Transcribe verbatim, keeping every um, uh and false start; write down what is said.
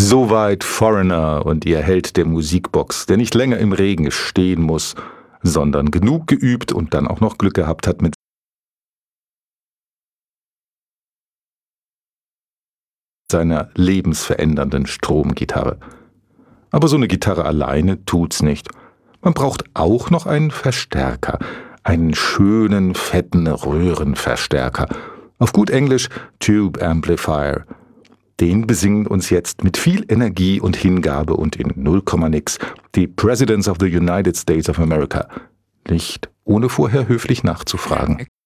Soweit Foreigner und ihr Held der Musikbox, der nicht länger im Regen stehen muss, sondern genug geübt und dann auch noch Glück gehabt hat mit seiner lebensverändernden Stromgitarre. Aber so eine Gitarre alleine tut's nicht. Man braucht auch noch einen Verstärker, einen schönen, fetten Röhrenverstärker. Auf gut Englisch Tube Amplifier. Den besingen uns jetzt mit viel Energie und Hingabe und in null Komma nix die Presidents of the United States of America. Nicht ohne vorher höflich nachzufragen.